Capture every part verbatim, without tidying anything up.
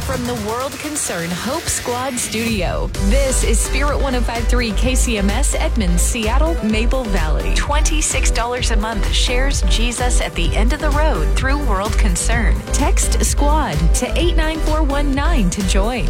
from the World Concern Hope Squad studio. This is Spirit one oh five point three K C M S, Edmonds, Seattle, Maple Valley. twenty-six dollars a month shares Jesus at the end of the road through World Concern. Text SQUAD to eight nine four one nine to join.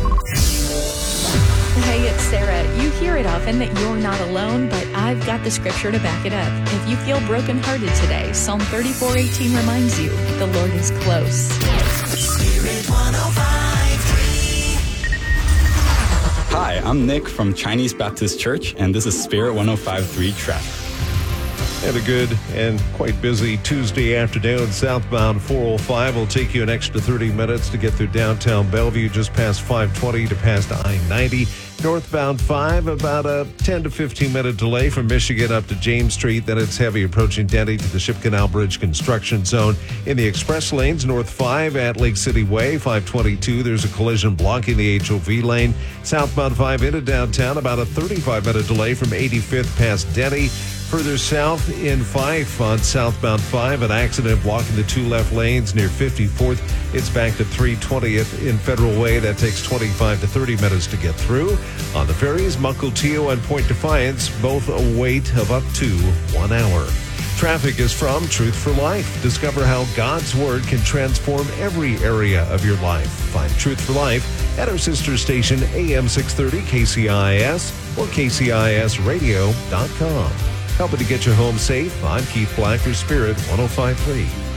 Hey, it's Sarah. You hear it often that you're not alone, but I've got the scripture to back it up. If you feel brokenhearted today, Psalm thirty-four eighteen reminds you, the Lord is close. Spirit one oh five point three. Hi, I'm Nick from Chinese Baptist Church, and this is Spirit one oh five point three Traffic. And a good and quite busy Tuesday afternoon. Southbound four oh five will take you an extra thirty minutes to get through downtown Bellevue, just past five twenty to past I ninety. Northbound five, about a ten to fifteen minute delay from Michigan up to James Street. Then it's heavy approaching Denny to the Ship Canal Bridge construction zone. In the express lanes, North five at Lake City Way, five twenty-two. There's a collision blocking the H O V lane. Southbound five into downtown, about a thirty-five minute delay from eighty-fifth past Denny. Further south in Fife on southbound five, an accident blocking the two left lanes near fifty-fourth. It's back to three twentieth in Federal Way. That takes twenty-five to thirty minutes to get through. On the ferries, Mukilteo and Point Defiance, both a wait of up to one hour. Traffic is from Truth for Life. Discover how God's Word can transform every area of your life. Find Truth for Life at our sister station A M six thirty K C I S or K C I S radio dot com. Helping to get you home safe, I'm Keith Black for Spirit one oh five point three.